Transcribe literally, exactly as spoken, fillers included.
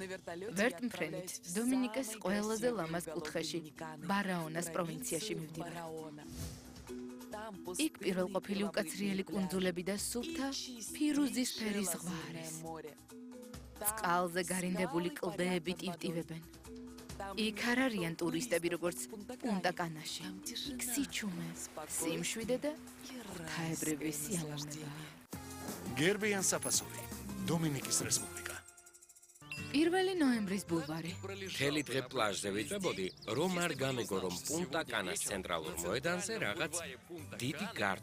ვერტმფრენით დომინიკას ყველაზე ლამაზ კუთხეში, ბარაონას პროვინციაში მივდივარ. იქ პირველყოფილი უკაცრიელი კუნძულები და სუფთა ფირუზის ფერის ზღვა არის. წყალზე გარინდებული კლდეები ტივტივებენ. იქ არ არიან ტურისტები როგორც პუნტა-კანაში. იქ სიჩუმე, სიმშვიდე და ღვთაებრივი სიამოვნებაა. გერბიან საფასური, დომინიკის რესპუბლიკა. პირველი ნოემბრის ბულვარი. მთელი დღე პლაჟზე ვიწვებოდი, რომ არ გამეგო, რომ პუნტა-კანას ცენტრალურ მოედანზე რაღაც დიდი